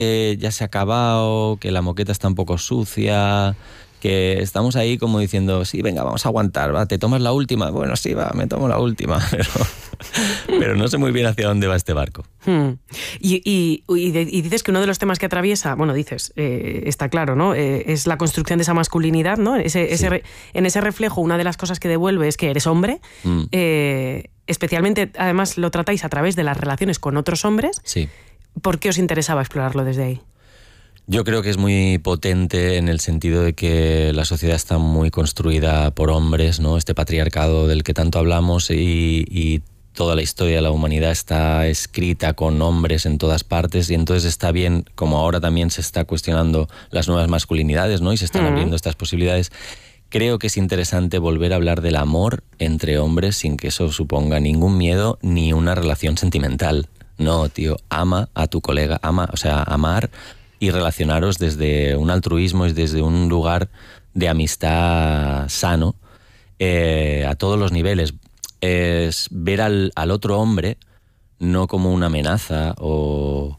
ya se ha acabado, que la moqueta está un poco sucia, que estamos ahí como diciendo, sí, venga, vamos a aguantar, va, ¿te tomas la última? Bueno, sí, va, me tomo la última, pero no sé muy bien hacia dónde va este barco. Y dices que uno de los temas que atraviesa, bueno, dices, está claro, ¿no? Es la construcción de esa masculinidad, ¿no? En ese reflejo, una de las cosas que devuelve es que eres hombre, especialmente, además, lo tratáis a través de las relaciones con otros hombres. Sí. ¿Por qué os interesaba explorarlo desde ahí? Yo creo que es muy potente en el sentido de que la sociedad está muy construida por hombres, ¿no? Este patriarcado del que tanto hablamos y toda la historia de la humanidad está escrita con hombres en todas partes, y entonces está bien, como ahora también se está cuestionando las nuevas masculinidades, ¿no? Y se están abriendo estas posibilidades. Creo que es interesante volver a hablar del amor entre hombres sin que eso suponga ningún miedo ni una relación sentimental. No, tío, ama a tu colega, amar y relacionaros desde un altruismo y desde un lugar de amistad sano a todos los niveles. Es ver al otro hombre no como una amenaza o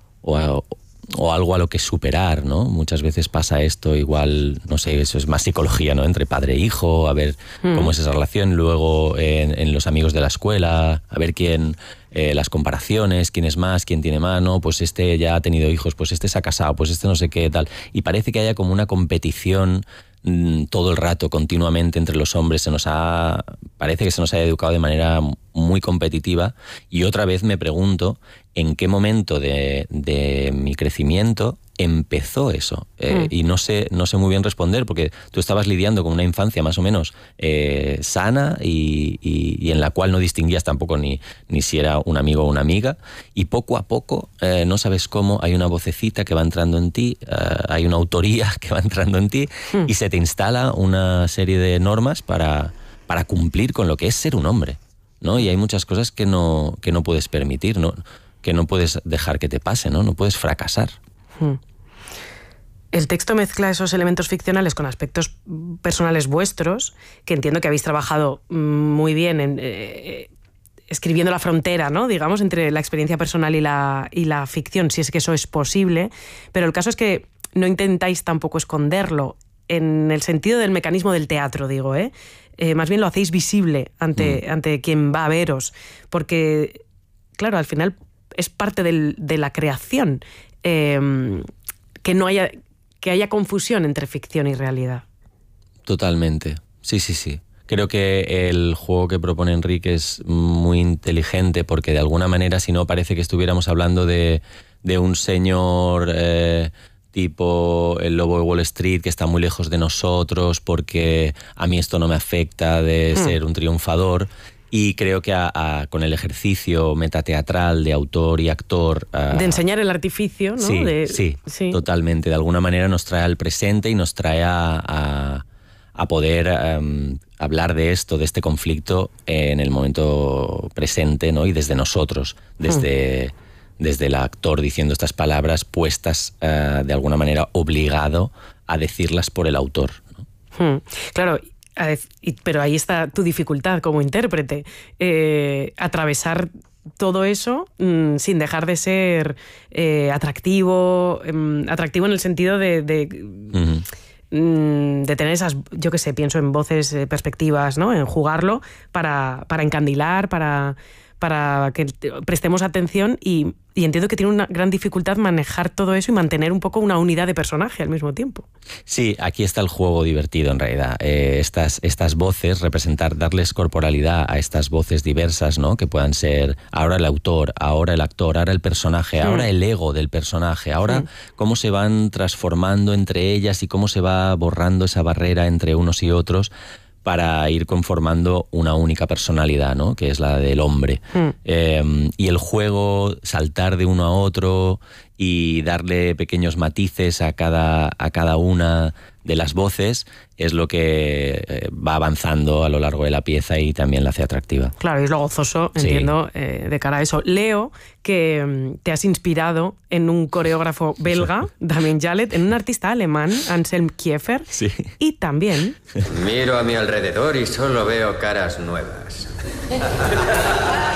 algo a lo que superar, ¿no? Muchas veces pasa esto, igual, no sé, eso es más psicología, ¿no? Entre padre e hijo, a ver cómo es esa relación, luego en los amigos de la escuela, a ver quién, las comparaciones, quién es más, quién tiene más, ¿no? Pues este ya ha tenido hijos, pues este se ha casado, pues este no sé qué, tal. Y parece que haya como una competición todo el rato, continuamente entre los hombres. Parece que se nos ha educado de manera muy competitiva, y otra vez me pregunto en qué momento de mi crecimiento empezó eso. Y no sé muy bien responder, porque tú estabas lidiando con una infancia más o menos sana y en la cual no distinguías tampoco ni si era un amigo o una amiga, y poco a poco, no sabes cómo, hay una vocecita que va entrando en ti, hay una autoría que va entrando en ti, y se te instala una serie de normas para cumplir con lo que es ser un hombre, ¿no? Y hay muchas cosas que no puedes permitir, ¿no? Que no puedes dejar que te pase, ¿no? No puedes fracasar. El texto mezcla esos elementos ficcionales con aspectos personales vuestros, que entiendo que habéis trabajado muy bien en escribiendo la frontera, ¿no? Digamos, entre la experiencia personal y la ficción, si es que eso es posible. Pero el caso es que no intentáis tampoco esconderlo en el sentido del mecanismo del teatro, digo, más bien lo hacéis visible ante quien va a veros, porque, claro, al final es parte de la creación, que haya confusión entre ficción y realidad. Totalmente, sí. Creo que el juego que propone Enrique es muy inteligente, porque de alguna manera, si no, parece que estuviéramos hablando de un señor tipo el lobo de Wall Street, que está muy lejos de nosotros, porque a mí esto no me afecta de ser un triunfador. Y creo que con el ejercicio metateatral de autor y actor... de enseñar el artificio, ¿no? Sí, totalmente. De alguna manera nos trae al presente y nos trae a poder hablar de esto, de este conflicto, en el momento presente, ¿no? Y desde nosotros, desde el actor diciendo estas palabras puestas, de alguna manera obligado a decirlas por el autor, ¿no? Claro. Pero ahí está tu dificultad como intérprete, atravesar todo eso sin dejar de ser atractivo en el sentido de tener esas, yo qué sé, pienso en voces, perspectivas, ¿no? En jugarlo para encandilar, para que prestemos atención, y entiendo que tiene una gran dificultad manejar todo eso y mantener un poco una unidad de personaje al mismo tiempo. Sí, aquí está el juego divertido en realidad. Estas voces, darles corporalidad a estas voces diversas, ¿no? Que puedan ser ahora el autor, ahora el actor, ahora el personaje, ahora el ego del personaje, ahora cómo se van transformando entre ellas y cómo se va borrando esa barrera entre unos y otros, para ir conformando una única personalidad, ¿no? Que es la del hombre. Y el juego, saltar de uno a otro y darle pequeños matices a cada una de las voces, es lo que va avanzando a lo largo de la pieza y también la hace atractiva. Claro, y es lo gozoso, entiendo, de cara a eso. Leo que te has inspirado en un coreógrafo belga, Damien Jallet, en un artista alemán, Anselm Kiefer, y también... Miro a mi alrededor y solo veo caras nuevas.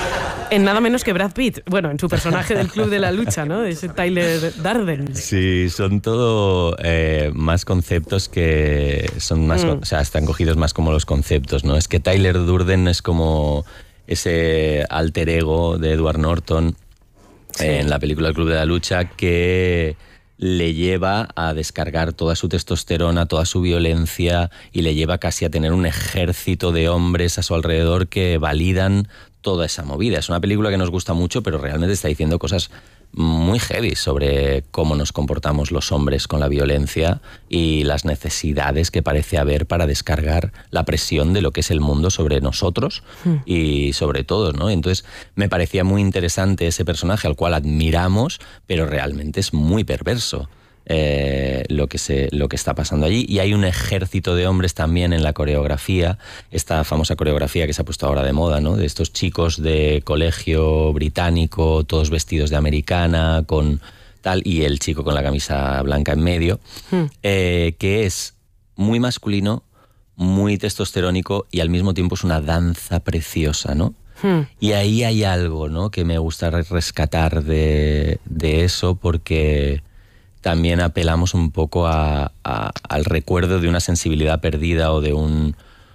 En nada menos que Brad Pitt. Bueno, en su personaje del Club de la Lucha, ¿no? Ese Tyler Durden. Sí, son todo más conceptos que son más... O sea, están cogidos más como los conceptos, ¿no? Es que Tyler Durden es como ese alter ego de Edward Norton en la película El Club de la Lucha que le lleva a descargar toda su testosterona, toda su violencia y le lleva casi a tener un ejército de hombres a su alrededor que validan toda esa movida. Es una película que nos gusta mucho, pero realmente está diciendo cosas muy heavy sobre cómo nos comportamos los hombres con la violencia y las necesidades que parece haber para descargar la presión de lo que es el mundo sobre nosotros y sobre todos, ¿no? Entonces me parecía muy interesante ese personaje al cual admiramos, pero realmente es muy perverso. Lo que está pasando allí, y hay un ejército de hombres también en la coreografía, esta famosa coreografía que se ha puesto ahora de moda, ¿no? De estos chicos de colegio británico, todos vestidos de americana, con tal, y el chico con la camisa blanca en medio, que es muy masculino, muy testosterónico y al mismo tiempo es una danza preciosa, ¿no? Y ahí hay algo, ¿no?, que me gusta rescatar de eso, porque también apelamos un poco al recuerdo de una sensibilidad perdida o de un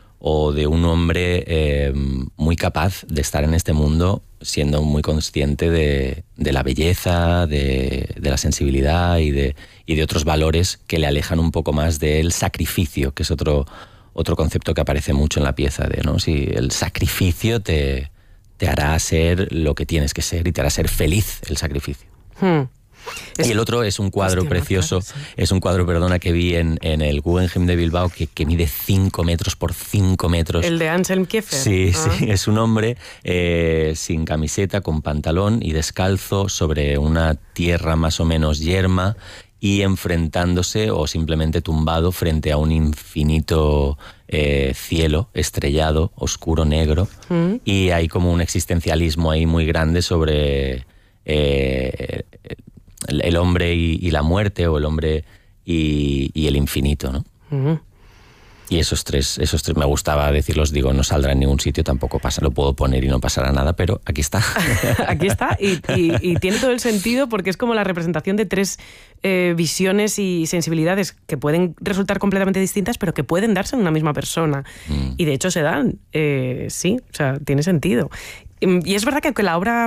hombre muy capaz de estar en este mundo siendo muy consciente de la belleza, de la sensibilidad y de otros valores que le alejan un poco más del sacrificio, que es otro concepto que aparece mucho en la pieza, ¿no? Si el sacrificio te hará ser lo que tienes que ser y te hará ser feliz el sacrificio. Y el otro es un cuadro precioso, claro, sí. Es un cuadro, que vi en el Guggenheim de Bilbao que mide 5 metros por 5 metros. ¿El de Anselm Kiefer? Sí, sí, es un hombre sin camiseta, con pantalón y descalzo sobre una tierra más o menos yerma y enfrentándose o simplemente tumbado frente a un infinito cielo estrellado, oscuro, negro, y hay como un existencialismo ahí muy grande sobre el hombre y la muerte, o el hombre y el infinito, ¿no? Y esos tres me gustaba decirlos, digo, no saldrá en ningún sitio, tampoco pasa, lo puedo poner y no pasará nada, pero aquí está. Aquí está, y tiene todo el sentido, porque es como la representación de tres visiones y sensibilidades que pueden resultar completamente distintas, pero que pueden darse en una misma persona. Y de hecho se dan, sí, o sea, tiene sentido. Y es verdad que la obra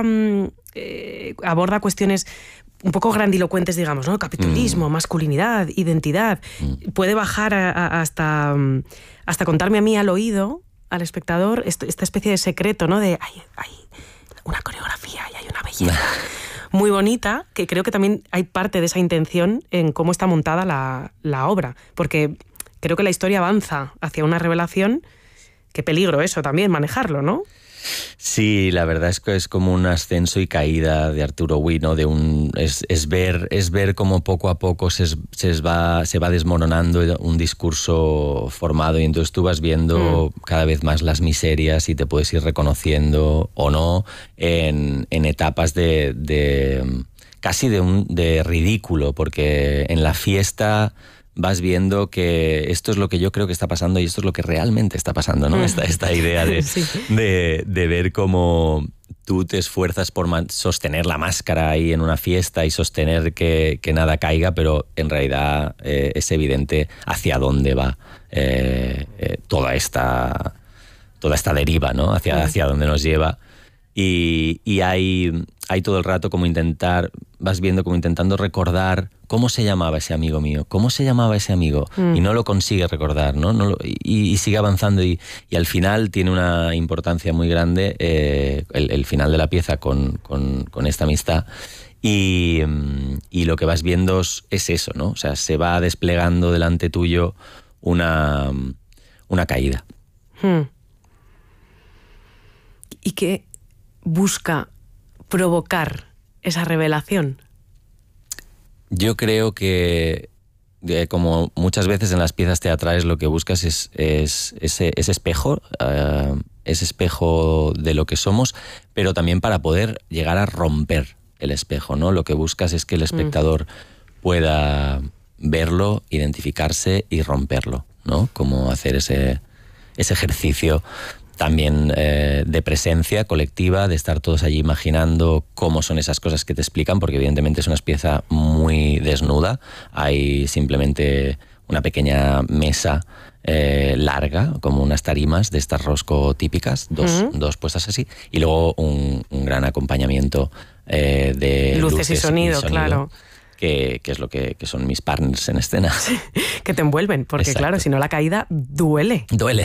aborda cuestiones un poco grandilocuentes, digamos, ¿no? Capitalismo, masculinidad, identidad. Puede bajar hasta contarme a mí al oído, al espectador, esta especie de secreto, ¿no? De hay una coreografía y hay una belleza muy bonita, que creo que también hay parte de esa intención en cómo está montada la obra. Porque creo que la historia avanza hacia una revelación. Qué peligro eso también, manejarlo, ¿no? Sí, la verdad es que es como un ascenso y caída de Arturo Huy, ¿no? Es ver cómo poco a poco se va desmoronando un discurso formado, y entonces tú vas viendo cada vez más las miserias y te puedes ir reconociendo o no en etapas casi de ridículo, porque en la fiesta vas viendo que esto es lo que yo creo que está pasando y esto es lo que realmente está pasando, ¿no? Esta idea sí. de ver cómo tú te esfuerzas por sostener la máscara ahí en una fiesta y sostener que nada caiga, pero en realidad es evidente hacia dónde va toda esta deriva, ¿no? Hacia dónde nos lleva. Y hay todo el rato vas viendo como intentando recordar cómo se llamaba ese amigo mío, cómo se llamaba ese amigo, y no lo consigue recordar, ¿no? Y sigue avanzando, y al final tiene una importancia muy grande el final de la pieza con esta amistad, y lo que vas viendo es eso, ¿no? O sea, se va desplegando delante tuyo una caída. ¿Y qué busca provocar esa revelación? Yo creo que, como muchas veces en las piezas teatrales, lo que buscas es ese espejo, ese espejo de lo que somos, pero también para poder llegar a romper el espejo, ¿no? Lo que buscas es que el espectador pueda verlo, identificarse y romperlo, ¿no? Como hacer ese ejercicio también de presencia colectiva, de estar todos allí imaginando cómo son esas cosas que te explican, porque evidentemente es una pieza muy desnuda. Hay simplemente una pequeña mesa larga, como unas tarimas de estas rosco típicas, dos puestas así, y luego un gran acompañamiento de luces y sonido, claro. Que es lo que son mis partners en escena. Sí, que te envuelven, porque exacto, claro, si no la caída duele. Duele,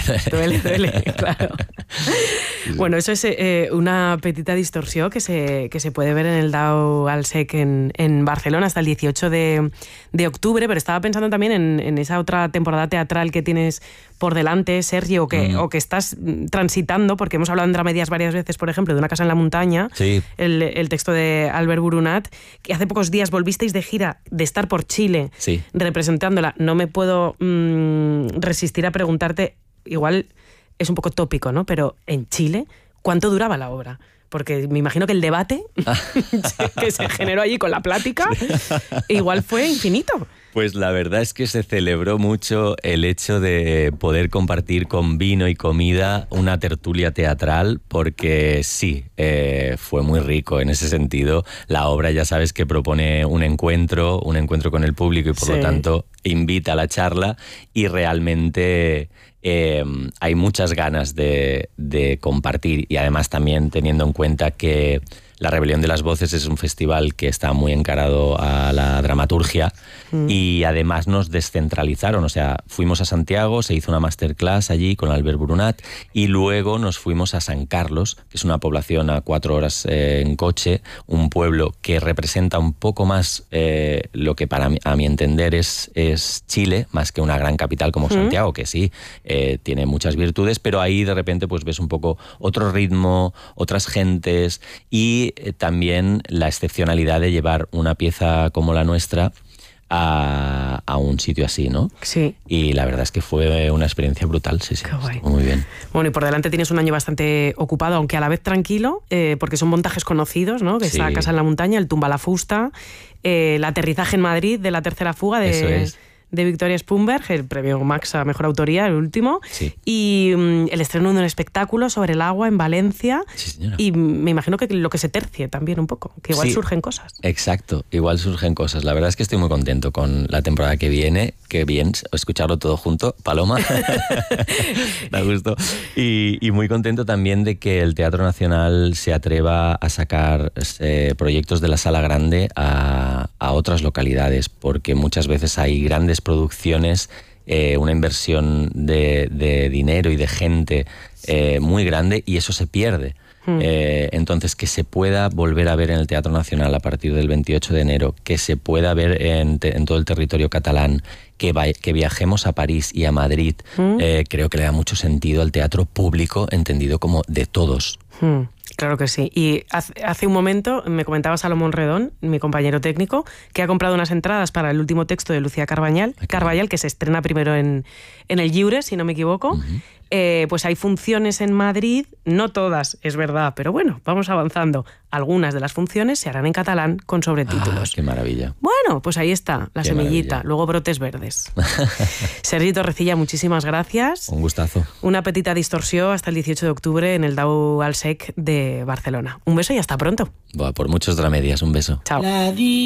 claro. Bueno, eso es una petita distorsió que se puede ver en el DAO Alsec en Barcelona hasta el 18 de octubre, pero estaba pensando también en esa otra temporada teatral que tienes por delante, Sergi, o que estás transitando, porque hemos hablado en Dramedias varias veces, por ejemplo, de Una casa en la montaña, sí, el texto de Albert Burunat, que hace pocos días volvisteis de gira, de estar por Chile, sí, representándola. No me puedo resistir a preguntarte, igual es un poco tópico, ¿no? Pero en Chile, ¿cuánto duraba la obra? Porque me imagino que el debate que se generó allí con la plática igual fue infinito. Pues la verdad es que se celebró mucho el hecho de poder compartir con vino y comida una tertulia teatral, porque sí, fue muy rico en ese sentido. La obra, ya sabes, que propone un encuentro con el público y por lo tanto invita a la charla, y realmente hay muchas ganas de compartir, y además también teniendo en cuenta que La Rebelión de las Voces es un festival que está muy encarado a la dramaturgia y además nos descentralizaron. O sea, fuimos a Santiago, se hizo una masterclass allí con Albert Burunat y luego nos fuimos a San Carlos, que es una población a 4 horas en coche, un pueblo que representa un poco más lo que a mi entender es Chile, más que una gran capital como Santiago, que sí, tiene muchas virtudes, pero ahí de repente pues ves un poco otro ritmo, otras gentes y también la excepcionalidad de llevar una pieza como la nuestra a un sitio así, ¿no? Sí. Y la verdad es que fue una experiencia brutal, sí. Qué guay. Muy bien. Bueno, y por delante tienes un año bastante ocupado, aunque a la vez tranquilo, porque son montajes conocidos, ¿no? Que está Casa en la Montaña, el Tumba la Fusta, el aterrizaje en Madrid de La Tercera Fuga de Victoria Spumberg, el premio Max a Mejor Autoría, el último, y el estreno de un espectáculo sobre el agua en Valencia, y me imagino que lo que se tercie también un poco, que igual surgen cosas. Exacto, igual surgen cosas. La verdad es que estoy muy contento con la temporada que viene, que bien escucharlo todo junto, Paloma, da gusto, y muy contento también de que el Teatro Nacional se atreva a sacar proyectos de la Sala Grande a otras localidades, porque muchas veces hay grandes producciones, una inversión de dinero y de gente muy grande, y eso se pierde. Entonces, que se pueda volver a ver en el Teatro Nacional a partir del 28 de enero, que se pueda ver en todo el territorio catalán, que viajemos a París y a Madrid, creo que le da mucho sentido al teatro público, entendido como de todos. Claro que sí. Y hace un momento me comentaba Salomón Redón, mi compañero técnico, que ha comprado unas entradas para el último texto de Lucía Carballal, que se estrena primero en el Lliure, si no me equivoco. Pues hay funciones en Madrid, no todas, es verdad, pero bueno, vamos avanzando. Algunas de las funciones se harán en catalán con sobretítulos. ¡Qué maravilla! Bueno, pues ahí está, la semillita, maravilla. Luego brotes verdes. Sergi Torrecilla, muchísimas gracias. Un gustazo. Una petita distorsió hasta el 18 de octubre en el DAO Alsec de Barcelona. Un beso y hasta pronto. Por muchos dramedias, un beso. Chao.